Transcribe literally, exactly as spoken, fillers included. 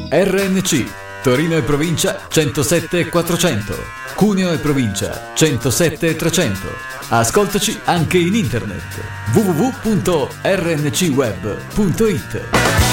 R N C, Torino e provincia centosette e quattrocento, Cuneo e provincia centosette e trecento. Ascoltaci anche in internet w w w punto r n c web punto i t.